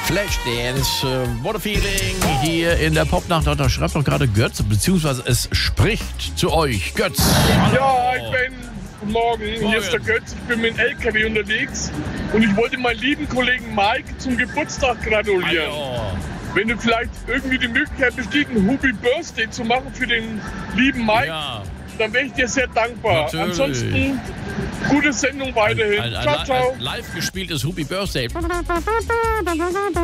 Flashdance, What a Feeling hier in der Popnacht. Da schreibt doch gerade Götz, beziehungsweise es spricht zu euch. Götz. Ja, ich bin guten Morgen. Hier ist der Götz. Ich bin mit dem LKW unterwegs und ich wollte meinen lieben Kollegen Mike zum Geburtstag gratulieren. Wenn du vielleicht irgendwie die Möglichkeit besteht, ein Happy Birthday zu machen für den lieben Mike, dann wäre ich dir sehr dankbar. Natürlich. Ansonsten, gute Sendung weiterhin. Ciao, ciao. Live gespieltes Happy Birthday.